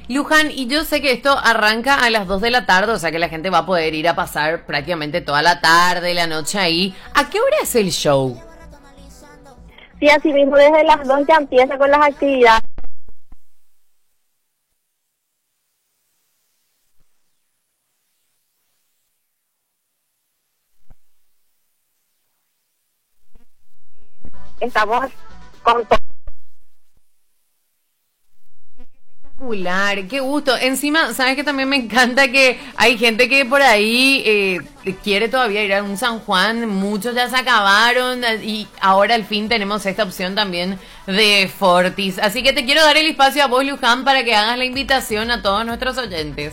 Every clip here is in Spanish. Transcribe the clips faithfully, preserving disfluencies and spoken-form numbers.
Luján, y yo sé que esto arranca a las dos de la tarde, o sea que la gente va a poder ir a pasar prácticamente toda la tarde, la noche ahí. ¿A qué hora es el show? Sí, así mismo desde las dos ya empieza con las actividades. Estamos con todo. Espectacular, qué gusto. Encima, ¿sabes que también me encanta que hay gente que por ahí eh, quiere todavía ir a un San Juan? Muchos ya se acabaron y ahora al fin tenemos esta opción también de Fortis. Así que te quiero dar el espacio a vos, Luján, para que hagas la invitación a todos nuestros oyentes.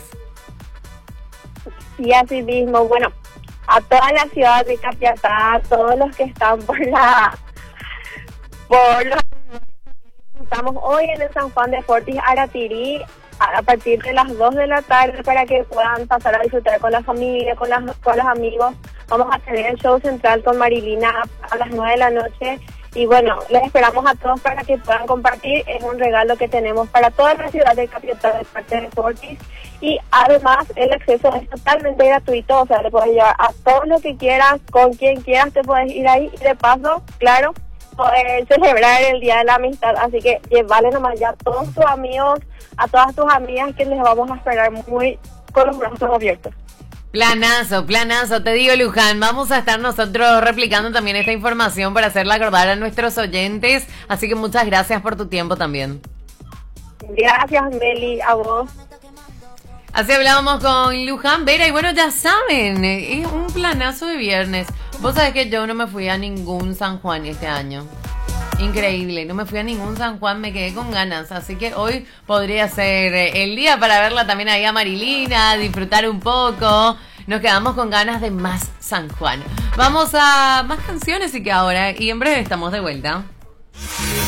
Sí, así mismo. Bueno, a toda la ciudad de Capiatá, a todos los que están por la... por los Estamos hoy en el San Juan de Fortis Aratirí a partir de las dos de la tarde para que puedan pasar a disfrutar con la familia, con, las, con los amigos. Vamos a tener el show central con Marilina a, a las nueve de la noche. Y bueno, les esperamos a todos para que puedan compartir. Es un regalo que tenemos para toda la ciudad de Capiatá de parte de Fortis. Y además el acceso es totalmente gratuito, o sea, le puedes llevar a todos los que quieras, con quien quieras te puedes ir ahí. Y de paso, claro, poder celebrar el Día de la Amistad, así que llevarle nomás ya a todos tus amigos, a todas tus amigas que les vamos a esperar muy con los brazos abiertos. Planazo, planazo, te digo, Luján, vamos a estar nosotros replicando también esta información para hacerla acordar a nuestros oyentes, así que muchas gracias por tu tiempo también. Gracias, Meli, a vos. Así hablábamos con Luján Vera y bueno, ya saben, es un planazo de viernes. Vos sabés que yo no me fui a ningún San Juan este año. Increíble, no me fui a ningún San Juan, me quedé con ganas. Así que hoy podría ser el día para verla también ahí a Marilina, disfrutar un poco. Nos quedamos con ganas de más San Juan. Vamos a más canciones y que ahora, y en breve estamos de vuelta.